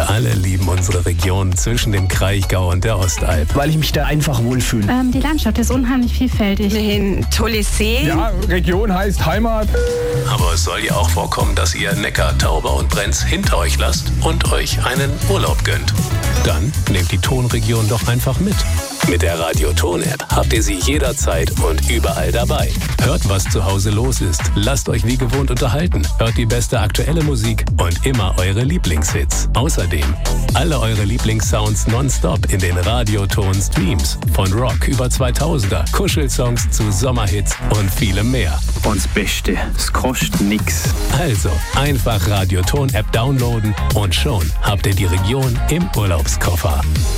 Wir alle lieben unsere Region zwischen dem Kraichgau und der Ostalb. Weil ich mich da einfach wohlfühle. Die Landschaft ist unheimlich vielfältig. Ein tolles See. Ja, Region heißt Heimat. Aber es soll ja auch vorkommen, dass ihr Neckar, Tauber und Brenz hinter euch lasst und euch einen Urlaub gönnt. Dann nehmt die Tonregion doch einfach mit. Mit der Radio-Ton-App habt ihr sie jederzeit und überall dabei. Hört, was zu Hause los ist. Lasst euch wie gewohnt unterhalten. Hört die beste aktuelle Musik und immer eure Lieblingshits. Außerdem alle eure Lieblingssounds nonstop in den Radio-Ton-Streams. Von Rock über 2000er, Kuschelsongs zu Sommerhits und vielem mehr. Und das Beste, es kostet nix. Also einfach Radio-Ton-App downloaden und schon habt ihr die Region im Urlaubskoffer.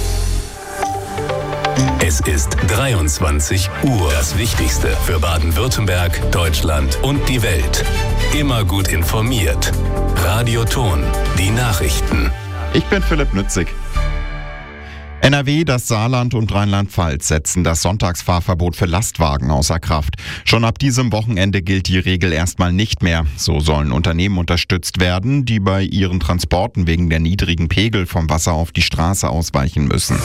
Es ist 23 Uhr. Das Wichtigste für Baden-Württemberg, Deutschland und die Welt. Immer gut informiert. Radio Ton, die Nachrichten. Ich bin Philipp Nützig. NRW, das Saarland und Rheinland-Pfalz setzen das Sonntagsfahrverbot für Lastwagen außer Kraft. Schon ab diesem Wochenende gilt die Regel erstmal nicht mehr. So sollen Unternehmen unterstützt werden, die bei ihren Transporten wegen der niedrigen Pegel vom Wasser auf die Straße ausweichen müssen.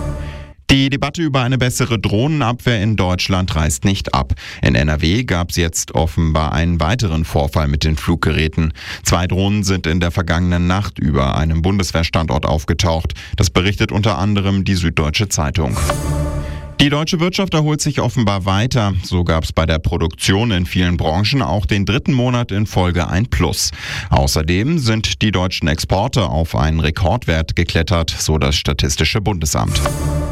Die Debatte über eine bessere Drohnenabwehr in Deutschland reißt nicht ab. In NRW gab es jetzt offenbar einen weiteren Vorfall mit den Fluggeräten. 2 Drohnen sind in der vergangenen Nacht über einem Bundeswehrstandort aufgetaucht. Das berichtet unter anderem die Süddeutsche Zeitung. Die deutsche Wirtschaft erholt sich offenbar weiter. So gab es bei der Produktion in vielen Branchen auch den 3. Monat in Folge ein Plus. Außerdem sind die deutschen Exporte auf einen Rekordwert geklettert, so das Statistische Bundesamt.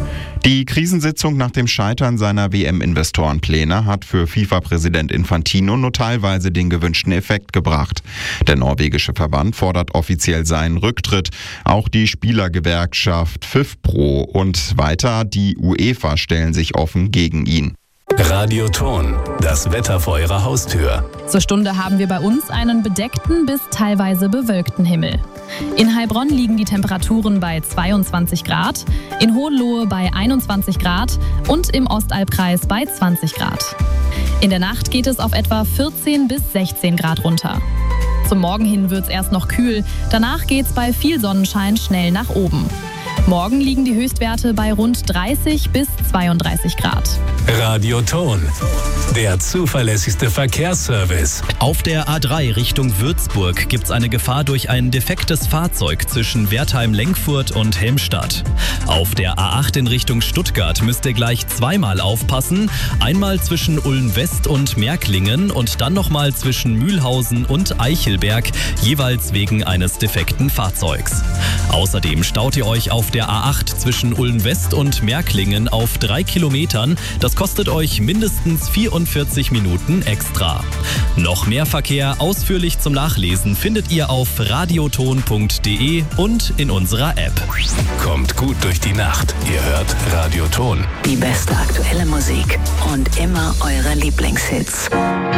Die Krisensitzung nach dem Scheitern seiner WM-Investorenpläne hat für FIFA-Präsident Infantino nur teilweise den gewünschten Effekt gebracht. Der norwegische Verband fordert offiziell seinen Rücktritt. Auch die Spielergewerkschaft FIFPro und weiter die UEFA stellen sich offen gegen ihn. Radio Ton, das Wetter vor eurer Haustür. Zur Stunde haben wir bei uns einen bedeckten bis teilweise bewölkten Himmel. In Heilbronn liegen die Temperaturen bei 22 Grad, in Hohenlohe bei 21 Grad und im Ostalbkreis bei 20 Grad. In der Nacht geht es auf etwa 14 bis 16 Grad runter. Zum Morgen hin wird es erst noch kühl, danach geht es bei viel Sonnenschein schnell nach oben. Morgen liegen die Höchstwerte bei rund 30 bis 32 Grad. Radio Ton, der zuverlässigste Verkehrsservice. Auf der A3 Richtung Würzburg gibt es eine Gefahr durch ein defektes Fahrzeug zwischen Wertheim-Lenkfurt und Helmstadt. Auf der A8 in Richtung Stuttgart müsst ihr gleich zweimal aufpassen. Einmal zwischen Ulm-West und Märklingen und dann nochmal zwischen Mühlhausen und Eichelberg, jeweils wegen eines defekten Fahrzeugs. Außerdem staut ihr euch auf der A8 zwischen Ulm-West und Märklingen auf 3 Kilometern. Das kostet euch mindestens 44 Minuten extra. Noch mehr Verkehr ausführlich zum Nachlesen findet ihr auf radioton.de und in unserer App. Kommt gut durch die Nacht. Ihr hört Radio Ton. Die beste aktuelle Musik und immer eure Lieblingshits.